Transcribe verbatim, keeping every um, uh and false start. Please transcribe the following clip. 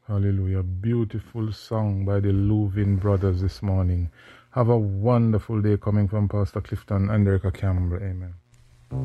Hallelujah. Beautiful song by the Louvin Brothers this morning. Have a wonderful day coming from Pastor Clifton and Erica Campbell. Amen.